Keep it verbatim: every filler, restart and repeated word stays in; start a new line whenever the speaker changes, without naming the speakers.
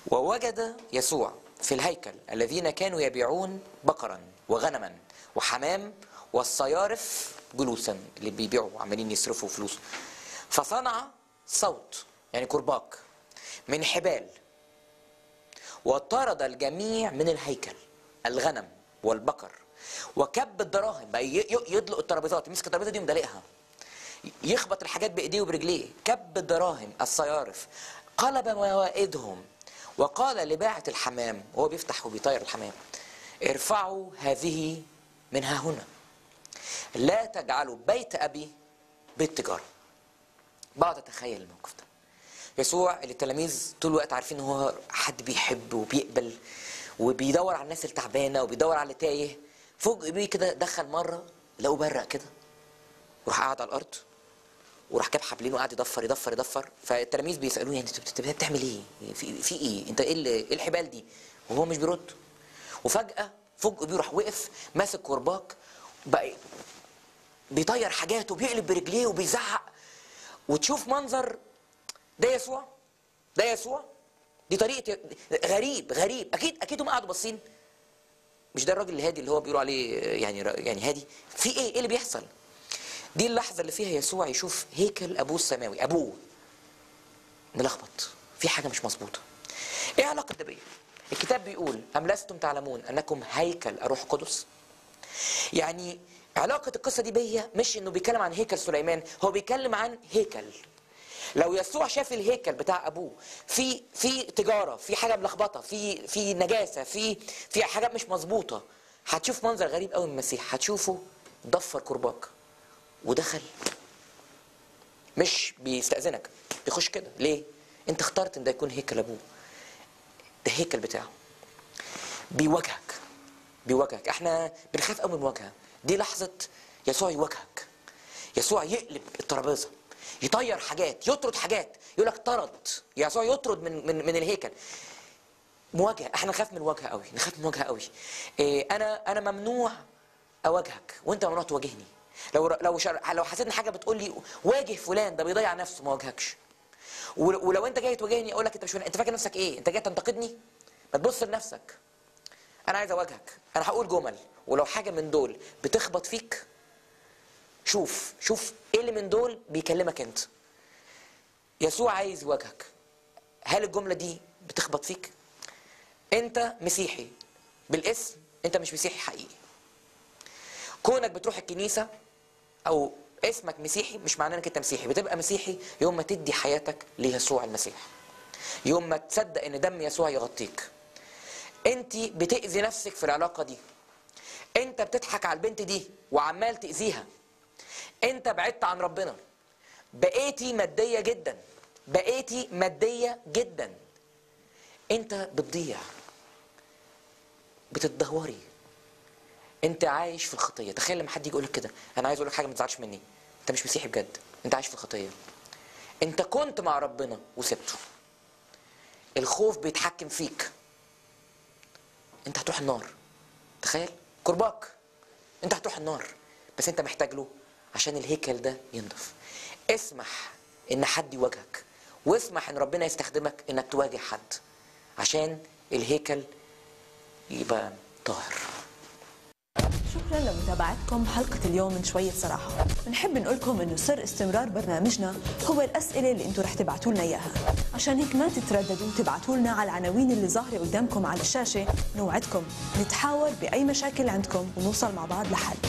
ووجد يسوع في الهيكل الذين كانوا يبيعون بقرا وغنما وحمام والصيارف جلوسا، اللي بيبيعوا عمالين يصرفوا فلوس. فصنع صوت يعني كرباج من حبال وطرد الجميع من الهيكل، الغنم والبقر، وكب الدراهم. بقى يدلق الترابيزات، يمسك الترابيزه دي ومدلقها، يخبط الحاجات بايديه وبرجليه، كب الدراهم الصيارف، قلب موائدهم، وقال لباعة الحمام وهو بيفتح وبيطير الحمام: ارفعوا هذه من ها هنا، لا تجعلوا بيت ابي بيت تجاره. بقعد اتخيل الموقف ده. يسوع اللي التلاميذ طول الوقت عارفين ان هو حد بيحب وبيقبل وبيدور على الناس التعبانه وبيدور على اللي تايه، فوق بيه كده دخل مره لقوا برق كده، وراح قاعد على الارض وراح جاب حبلين وقعد يضفر يضفر يضفر. فالتلاميذ بيسالوه: يعني انت بتعمل ايه؟ في, في ايه؟ انت ايه ايه الحبال دي؟ وهو مش بيرد. وفجاه فوق بيه راح وقف ماسك كرباج، بقى بيطير حاجات وبيقلب برجليه وبيزعق. وتشوف منظر ده يسوع، ده يسوع، دي طريقه غريب غريب. اكيد اكيد هم قعدوا باصين، مش ده الراجل الهادي اللي هو بيقولوا عليه يعني يعني هادي؟ في ايه؟ ايه اللي بيحصل؟ دي اللحظه اللي فيها يسوع يشوف هيكل ابوه السماوي، ابوه ملخبط، في حاجه مش مظبوطه. ايه علاقه ده بيه؟ الكتاب بيقول: ام لستم تعلمون انكم هيكل الروح القدس؟ يعني علاقه القصه دي بيا مش انه بيتكلم عن هيكل سليمان، هو بيتكلم عن هيكل. لو يسوع شاف الهيكل بتاع ابوه في في تجاره، في حاجه ملخبطه، في في نجاسه، في في حاجات مش مظبوطه، هتشوف منظر غريب قوي من المسيح. هتشوفه ضفر كرباج ودخل، مش بيستأذنك، بيخش كده. ليه؟ انت اخترت ان ده يكون هيكل ابوه، ده هيكل بتاعه. بيواجهك بيواجهك احنا بنخاف قوي من المواجهه دي. لحظه يسوع يواجهك، يسوع يقلب الترابيزه، يطير حاجات، يطرد حاجات. يقول لك طرد يسوع، يطرد من من من الهيكل. مواجهه، احنا نخاف من المواجهه قوي، نخاف من المواجهه قوي. إيه، انا انا ممنوع اواجهك وانت ممنوع تواجهني. لو لو لو حسيت ان حاجه بتقول لي واجه فلان ده بيضيع نفسه، ما واجهكش. ولو انت جاي تواجهني اقول لك: انت مش انت فاكر نفسك ايه؟ انت جاي تنتقدني؟ ما تبص لنفسك. انا عايز اواجهك، انا هقول جمل، ولو حاجه من دول بتخبط فيك شوف شوف ايه اللي من دول بيكلمك انت. يسوع عايز يواجهك. هل الجمله دي بتخبط فيك؟ انت مسيحي بالاسم، انت مش مسيحي حقيقي. كونك بتروح الكنيسه او اسمك مسيحي مش معناه انك انت مسيحي. بتبقى مسيحي يوم ما تدي حياتك ليسوع المسيح، يوم ما تصدق ان دم يسوع يغطيك. انت بتأذي نفسك في العلاقه دي، انت بتضحك على البنت دي وعمال تأذيها، انت بعدت عن ربنا، بقيتي ماديه جدا، بقيتي ماديه جدا، انت بتضيع، بتتدهوري، انت عايش في الخطيه. تخيل لما حد يجي يقول لك كده: انا عايز اقول لك حاجه ما تزعلش مني، انت مش مسيحي بجد، انت عايش في الخطيه، انت كنت مع ربنا وسبته، الخوف بيتحكم فيك، انت هتروح النار. تخيل كرباك، انت هتروح النار، بس انت محتاج له عشان الهيكل ده ينضف. اسمح ان حد يواجهك، واسمح ان ربنا يستخدمك انك تواجه حد عشان الهيكل يبقى طاهر.
شكرا لمتابعتكم حلقة اليوم من شوية صراحة. بنحب نقول لكم انه سر استمرار برنامجنا هو الأسئلة اللي انتم رح تبعتوا لنا اياها. عشان هيك ما تترددوا تبعتوا لنا على العناوين اللي ظاهرة قدامكم على الشاشة. نوعدكم نتحاور بأي مشاكل عندكم ونوصل مع بعض لحل.